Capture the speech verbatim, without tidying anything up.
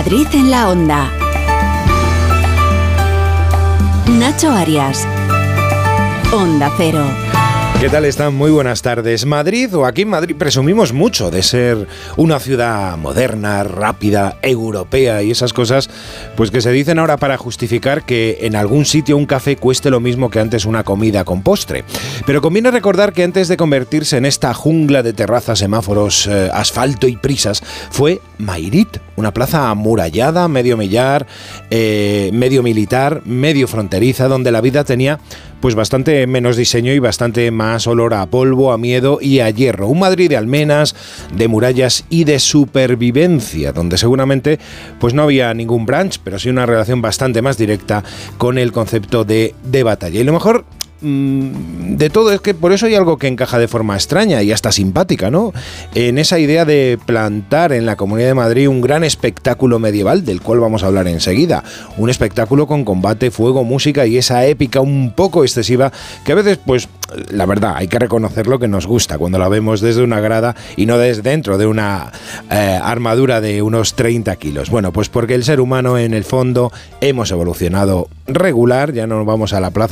Madrid en la Onda. Nacho Arias. Onda Cero. ¿Qué tal están? Muy buenas tardes. Madrid, o aquí en Madrid, presumimos mucho de ser una ciudad moderna, rápida, europea y esas cosas, pues que se dicen ahora para justificar que en algún sitio un café cueste lo mismo que antes una comida con postre. Pero conviene recordar que antes de convertirse en esta jungla de terrazas, semáforos, eh, asfalto y prisas, fue Mairit, una plaza amurallada, medio millar, eh, medio militar, medio fronteriza, donde la vida tenía pues bastante menos diseño y bastante más olor a polvo, a miedo y a hierro. Un Madrid de almenas, de murallas y de supervivencia, donde seguramente pues no había ningún brunch, pero sí una relación bastante más directa con el concepto de, de batalla. Y lo mejor de todo es que por eso hay algo que encaja de forma extraña y hasta simpática, ¿no? En esa idea de plantar en la Comunidad de Madrid un gran espectáculo medieval, del cual vamos a hablar enseguida. Un espectáculo con combate, fuego, música y esa épica un poco excesiva que a veces, pues, la verdad, hay que reconocerlo, que nos gusta cuando la vemos desde una grada y no desde dentro de una eh, armadura de unos treinta kilos. Bueno, pues porque el ser humano en el fondo hemos evolucionado regular, ya no vamos a la plaza